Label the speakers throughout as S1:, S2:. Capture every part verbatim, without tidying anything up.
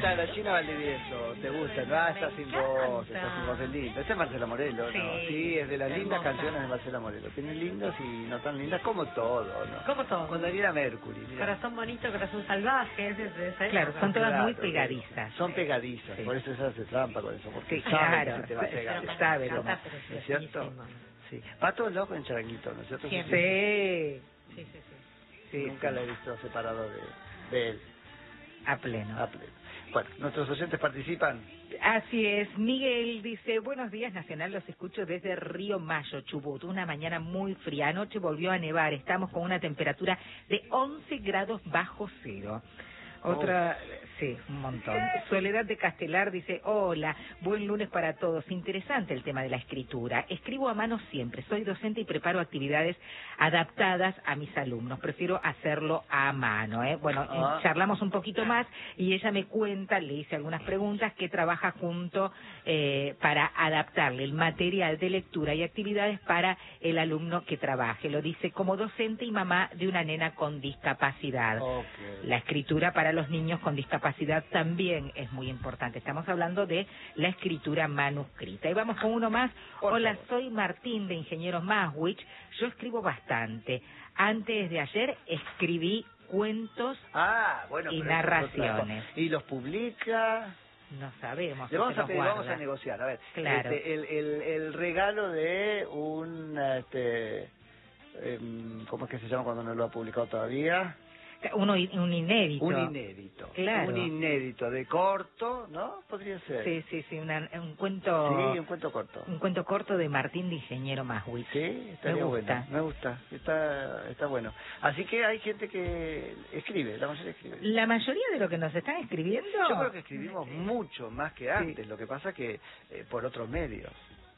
S1: Claro, China Valdivieso, te gusta, ¿no? Ah, está sin voz, está sin voz, es lindo. Este es Marcela Morelo,
S2: Sí,
S1: ¿no? Sí, es de las lindas
S2: hermosa.
S1: canciones de Marcela Morelo. Tiene lindas y no tan lindas como todo, ¿no?
S2: Como todo.
S1: Con Daniela Mercury, mira.
S2: Corazón bonito, corazón salvaje, es, es, es,
S3: Claro, son todas
S1: Claro,
S3: muy pegadizas.
S1: Son pegadizas,
S3: Sí.
S1: por eso se hace trampa con eso, porque
S3: Sí,
S1: sabe
S3: claro,
S1: que se te va a pegar.
S3: se sabe cómo.
S1: ¿No es cierto? Sí. Pato loco en Charanguito, ¿no es cierto?
S3: Sí.
S2: Sí, sí, sí.
S3: Sí,
S1: Nunca
S3: sí.
S1: la he visto separado de, de él.
S3: A pleno.
S1: A pleno. Bueno, nuestros oyentes participan.
S3: Así es, Miguel dice, buenos días Nacional, los escucho desde Río Mayo, Chubut, una mañana muy fría, anoche volvió a nevar, estamos con una temperatura de once grados bajo cero. Otra, oh. sí, un montón. Soledad de Castelar dice, hola, buen lunes para todos. Interesante el tema de la escritura. Escribo a mano siempre. Soy docente y preparo actividades adaptadas a mis alumnos. Prefiero hacerlo a mano, ¿eh? Bueno, ah. charlamos un poquito más y ella me cuenta, le hice algunas preguntas, que trabaja junto eh, para adaptarle el material de lectura y actividades para el alumno que trabaje. Lo dice como docente y mamá de una nena con discapacidad.
S1: Okay.
S3: La escritura para los niños con discapacidad también es muy importante. Estamos hablando de la escritura manuscrita. Y vamos con uno más.
S1: Por
S3: Hola,
S1: favor.
S3: soy Martín de Ingeniero Maswich. Yo escribo bastante. Antes de ayer escribí cuentos
S1: ah, bueno,
S3: y narraciones.
S1: ¿Y los publica?
S3: No sabemos.
S1: Le vamos a pedir,
S3: guarda.
S1: vamos a negociar. A ver,
S3: claro.
S1: este, el, el, el regalo de un, este, eh, ¿cómo es que se llama cuando no lo ha publicado todavía?
S3: Uno, un inédito.
S1: Un inédito.
S3: Claro.
S1: Un inédito de corto, ¿no? Podría ser.
S3: Sí, sí, sí, una, un cuento.
S1: Sí, un cuento corto.
S3: Un cuento corto de Martín de Ingeniero Maswich.
S1: Sí, estaría
S3: me gusta.
S1: bueno. Me gusta. Está, está bueno. Así que hay gente que escribe, la mayoría escribe.
S3: La mayoría de lo que nos están escribiendo.
S1: Yo creo que escribimos mucho más que antes. Sí. Lo que pasa que eh, por otros medios.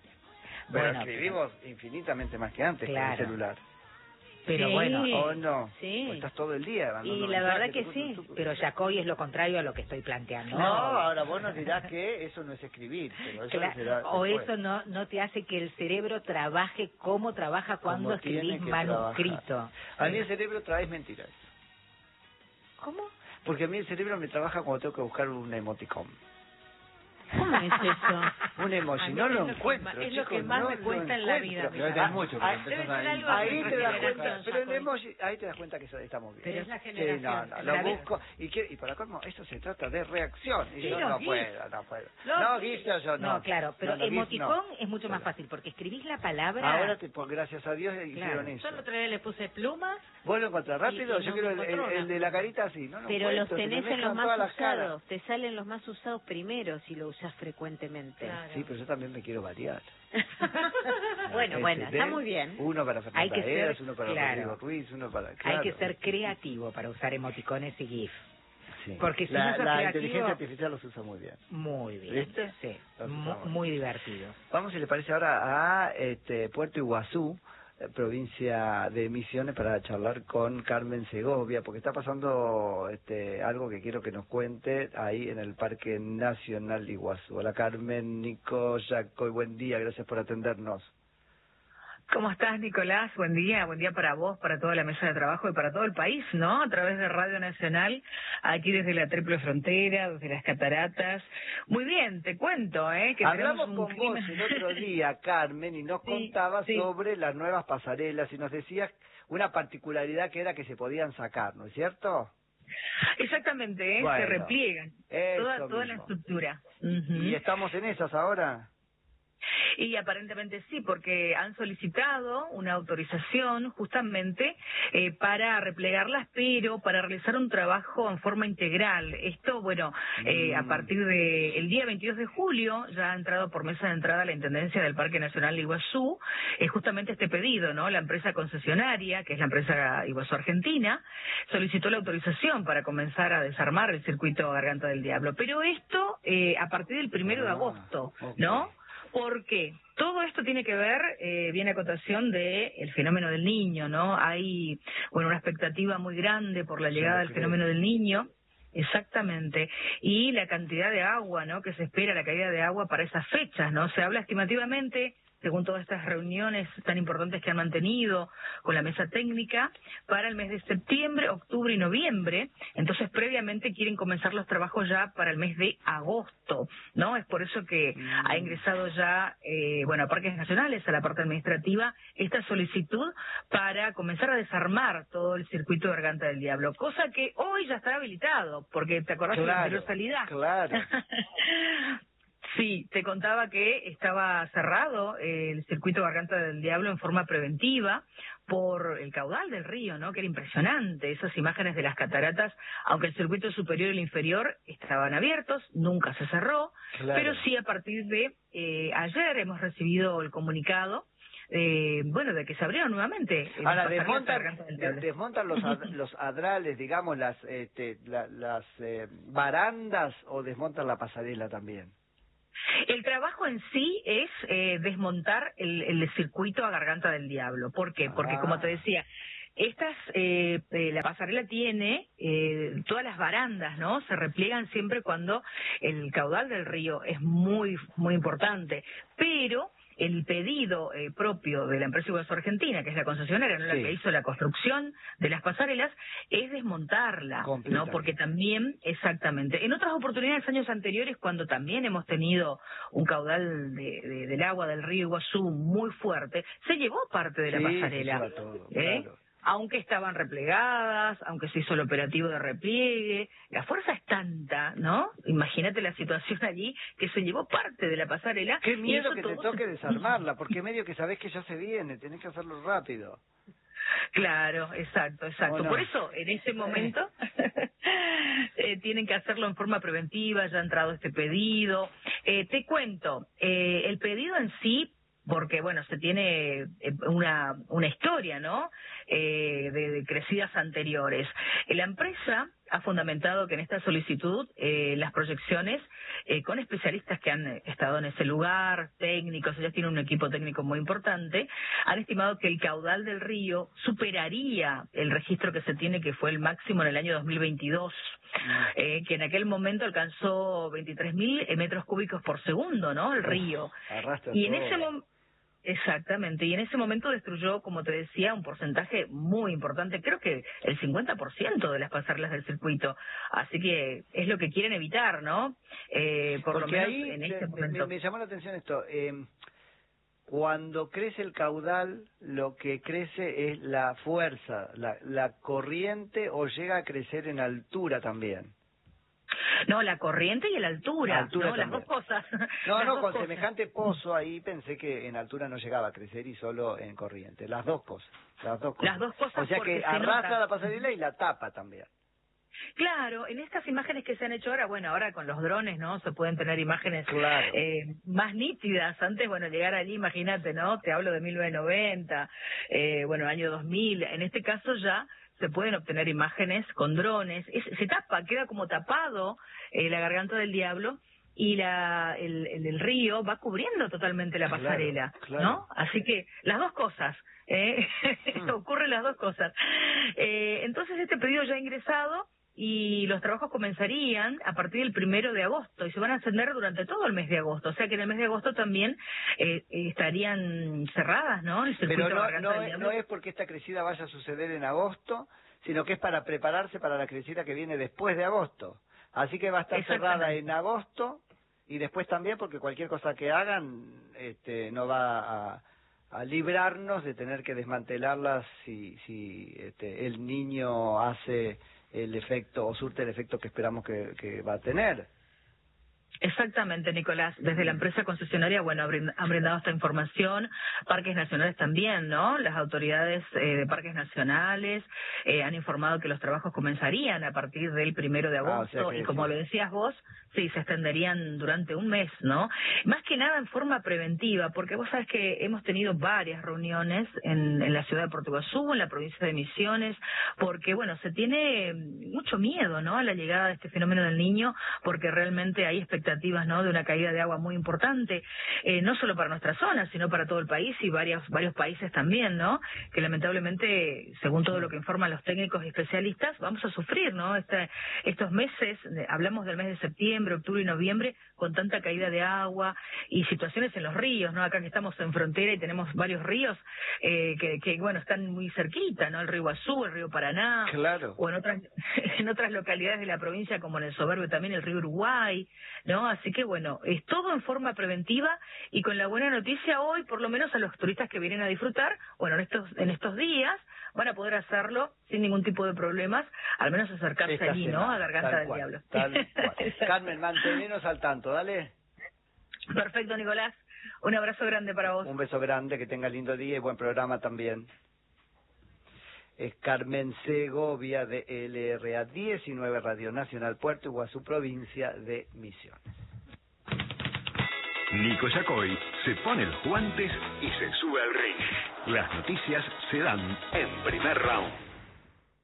S1: Pero bueno, escribimos pero... infinitamente más que antes claro. con el celular.
S3: Pero
S2: sí,
S3: bueno,
S1: o no,
S2: sí.
S1: o estás todo el día.
S2: Y la verdad que
S1: tú,
S2: sí.
S1: Tú, tú,
S3: pero Jacobi es lo contrario a lo que estoy planteando.
S1: No, ahora vos nos dirás que eso no es escribir. Pero eso
S3: claro,
S1: será
S3: o
S1: después.
S3: eso no no te hace que el cerebro trabaje como trabaja cuando
S1: como
S3: escribís manuscrito.
S1: Trabajar. A mí el cerebro trae mentiras.
S3: ¿Cómo?
S1: Porque a mí el cerebro me trabaja cuando tengo que buscar un emoticón.
S2: ¿Cómo es eso?
S1: Un emoji, no lo encuentro,
S2: Es
S1: chicos,
S2: lo que más
S1: no
S2: me cuesta en la vida.
S4: Debe tener mucho, porque
S1: ahí,
S4: empezás
S1: ahí,
S4: ahí.
S1: ahí te das cuenta, pero el emoji, ahí te das cuenta que estamos bien.
S2: Pero es la generación.
S1: Sí, no, no, lo busco, y, que, y para colmo, esto se trata de reacción, y
S3: sí,
S1: yo
S3: no,
S1: no
S3: GIF.
S1: puedo, no puedo.
S2: No,
S1: no, GIF yo, yo no.
S3: No, claro, pero
S1: no, no,
S3: emoticón
S1: no.
S3: es mucho más fácil, porque escribís la palabra...
S1: Ahora, te, pues, gracias a Dios, hicieron
S3: claro.
S1: eso.
S2: Yo la otra vez le puse plumas.
S1: ¿Vos lo encontrás rápido?
S2: Y, y
S1: yo
S2: no
S1: quiero el, el, el de la carita así, ¿no? Lo
S5: pero
S1: encuentro,
S5: los tenés en los más
S1: usados,
S5: usados, te salen los más usados primero si lo usás frecuentemente.
S2: Claro.
S1: Sí, pero yo también me quiero variar.
S5: bueno, bueno,
S1: este,
S5: está muy bien.
S1: Uno para
S3: Hay
S1: Fernanda
S3: que
S1: Eras,
S3: ser,
S1: uno para
S3: claro.
S1: Rodrigo Ruiz, uno para... Claro.
S3: Hay que ser creativo para usar emoticones y GIF.
S1: Sí.
S3: Porque si
S1: la,
S3: no sos
S1: la
S3: creativo,
S1: inteligencia artificial los usa muy bien.
S3: Muy bien.
S1: ¿Viste?
S3: Sí,
S1: Los
S3: muy,
S1: usa muy,
S3: muy divertido.
S1: Vamos, si le parece, ahora a este, Puerto Iguazú, eh, provincia de Misiones, para charlar con Carmen Segovia, porque está pasando este, algo que quiero que nos cuente ahí en el Parque Nacional de Iguazú. Hola Carmen, Nico, Jaco, buen día, gracias por atendernos.
S6: ¿Cómo estás, Nicolás? Buen día, buen día para vos, para toda la mesa de trabajo y para todo el país, ¿no? A través de Radio Nacional, aquí desde la Triple Frontera, desde las Cataratas. Muy bien, te cuento, ¿eh? Que
S1: Hablamos
S6: un
S1: con
S6: clima...
S1: vos el otro día, Carmen, y nos
S6: sí,
S1: contabas
S6: sí.
S1: sobre las nuevas pasarelas y nos decías una particularidad que era que se podían sacar, ¿no es cierto?
S6: Exactamente, ¿eh?
S1: Bueno,
S6: se repliegan toda, toda la
S1: mismo.
S6: estructura.
S1: Uh-huh. ¿Y estamos en esas ahora?
S6: Y aparentemente sí, porque han solicitado una autorización justamente eh, para replegarlas, pero para realizar un trabajo en forma integral. Esto, bueno, eh, a partir del el día veintidós de julio ya ha entrado por mesa de entrada la Intendencia del Parque Nacional de Iguazú, eh, justamente este pedido, ¿no? La empresa concesionaria, que es la empresa Iguazú Argentina, solicitó la autorización para comenzar a desarmar el circuito Garganta del Diablo. Pero esto eh, a partir del primero de agosto, ¿no? Porque todo esto tiene que ver, eh, viene a cotación de el fenómeno del niño, ¿no? Hay, bueno, una expectativa muy grande por la llegada del fenómeno del niño, exactamente, y la cantidad de agua, ¿no? Que se espera, la caída de agua para esas fechas, ¿no? Se habla estimativamente según todas estas reuniones tan importantes que han mantenido con la mesa técnica, para el mes de septiembre, octubre y noviembre. Entonces, previamente quieren comenzar los trabajos ya para el mes de agosto, ¿no? Es por eso que mm. ha ingresado ya, eh, bueno, a Parques Nacionales, a la parte administrativa, esta solicitud para comenzar a desarmar todo el circuito de Garganta del Diablo, cosa que hoy ya está habilitado, porque te acordás
S1: claro,
S6: de la anterior salida.
S1: Claro.
S6: Sí, te contaba que estaba cerrado el circuito Garganta del Diablo en forma preventiva por el caudal del río, ¿no? Que era impresionante, esas imágenes de las cataratas, aunque el circuito superior y el inferior estaban abiertos, nunca se cerró, claro. Pero sí a partir de eh, ayer hemos recibido el comunicado Eh, bueno, de que se abrieron nuevamente.
S1: Ahora, desmontan, desmontan los, ad, los adrales, digamos, las este, la, las eh, barandas, o desmontan la pasarela también.
S6: El trabajo en sí es eh, desmontar el, el circuito a Garganta del Diablo. ¿Por qué? Porque, ah. como te decía, estas, eh, eh, la pasarela tiene eh, todas las barandas, ¿no? Se repliegan siempre cuando el caudal del río es muy, muy importante. Pero el pedido eh, propio de la empresa Iguazú Argentina, que es la concesionaria, no la sí. que hizo la construcción de las pasarelas, es desmontarla, ¿no? Porque también, exactamente, en otras oportunidades, años anteriores, cuando también hemos tenido un caudal de, de, del agua del río Iguazú muy fuerte, se llevó parte de la sí, pasarela, se todo, ¿eh? Claro. Aunque estaban replegadas, aunque se hizo el operativo de repliegue, la fuerza es tanta, ¿no? Imagínate la situación allí, que se llevó parte de la pasarela.
S1: Qué miedo que te toque se... desarmarla, porque medio que sabés que ya se viene, tenés que hacerlo rápido.
S6: Claro, exacto, exacto. Bueno. Por eso, en ese momento, eh, tienen que hacerlo en forma preventiva, ya ha entrado este pedido. Eh, te cuento, eh, el pedido en sí, porque, bueno, se tiene una, una historia, ¿no?, eh, de, de crecidas anteriores. La empresa ha fundamentado que en esta solicitud eh, las proyecciones eh, con especialistas que han estado en ese lugar, técnicos, ellos tienen un equipo técnico muy importante, han estimado que el caudal del río superaría el registro que se tiene, que fue el máximo en el año dos mil veintidós, eh, que en aquel momento alcanzó veintitrés mil metros cúbicos por segundo, ¿no?, el río.
S1: Arrastra
S6: y en
S1: todo.
S6: ese momento Exactamente, y en ese momento destruyó, como te decía, un porcentaje muy importante, creo que el cincuenta por ciento de las pasarelas del circuito, así que es lo que quieren evitar, ¿no? Eh, por
S1: Porque
S6: lo menos
S1: ahí
S6: en este
S1: me,
S6: momento.
S1: Me, me llamó la atención esto, eh, cuando crece el caudal, lo que crece es la fuerza, la, la corriente, o llega a crecer en altura también.
S6: No, la corriente y la altura,
S1: la altura
S6: ¿no? Las dos cosas.
S1: No,
S6: Las
S1: no,
S6: dos
S1: con
S6: cosas.
S1: semejante pozo ahí pensé que en altura no llegaba a crecer y solo en corriente. Las dos cosas. Las dos cosas.
S6: Las dos cosas.
S1: O sea que arrastra la pasarela y la tapa también.
S6: Claro, en estas imágenes que se han hecho ahora, bueno, ahora con los drones, ¿no?, se pueden tener imágenes
S1: claro.
S6: eh, más nítidas. Antes, bueno, llegar allí, imagínate, ¿no?, te hablo de mil novecientos noventa, eh, bueno, año dos mil. En este caso ya se pueden obtener imágenes con drones. Es, se tapa, queda como tapado eh, la Garganta del Diablo, y la el, el, el río va cubriendo totalmente la pasarela,
S1: claro, claro.
S6: ¿no? Así que las dos cosas, ¿eh? Mm. Ocurren las dos cosas. Eh, entonces este pedido ya ha ingresado y los trabajos comenzarían a partir del primero de agosto y se van a extender durante todo el mes de agosto. O sea que en el mes de agosto también eh, estarían cerradas, ¿no? El
S1: Pero no, no, es, no es porque esta crecida vaya a suceder en agosto, sino que es para prepararse para la crecida que viene después de agosto. Así que va a estar cerrada en agosto y después también, porque cualquier cosa que hagan este, no va a, a librarnos de tener que desmantelarlas si, si este, el niño hace el efecto o surte el efecto que esperamos que, que va a tener.
S6: Exactamente, Nicolás. Desde la empresa concesionaria, bueno, han brindado esta información, Parques Nacionales también, ¿no? Las autoridades eh, de Parques Nacionales eh, han informado que los trabajos comenzarían a partir del primero de agosto, ah, o sea y como sí. lo decías vos, sí, se extenderían durante un mes, ¿no? Más que nada en forma preventiva, porque vos sabés que hemos tenido varias reuniones en, en la ciudad de Puerto Iguazú, en la provincia de Misiones, porque, bueno, se tiene mucho miedo, ¿no?, a la llegada de este fenómeno del niño, porque realmente hay expectativas expectativas, ¿no?, de una caída de agua muy importante, eh, no solo para nuestra zona, sino para todo el país y varios, varios países también, ¿no?, que lamentablemente, según todo lo que informan los técnicos y especialistas, vamos a sufrir, ¿no?, este, estos meses, hablamos del mes de septiembre, octubre y noviembre, con tanta caída de agua y situaciones en los ríos, ¿no?, acá que estamos en frontera y tenemos varios ríos eh, que, que, bueno, están muy cerquita, ¿no?, el río Iguazú, el río Paraná,
S1: claro,
S6: o en otras en otras localidades de la provincia, como en el Soberbio también el río Uruguay, ¿no? Así que bueno, es todo en forma preventiva y con la buena noticia hoy, por lo menos a los turistas que vienen a disfrutar, bueno, en estos en estos días van a poder hacerlo sin ningún tipo de problemas, al menos acercarse
S1: esta
S6: allí,
S1: semana,
S6: ¿no?, a Garganta
S1: tal
S6: del
S1: cual,
S6: Diablo.
S1: Tal cual. Carmen, mantenenos al tanto, dale.
S6: Perfecto, Nicolás. Un abrazo grande para vos.
S1: Un beso grande, que tenga lindo día y buen programa también. Es Carmen Segovia de L R A diecinueve Radio Nacional Puerto Iguazú, provincia de Misiones.
S4: Nico Yacoy se pone los guantes y se sube al ring. Las noticias se dan en primer round.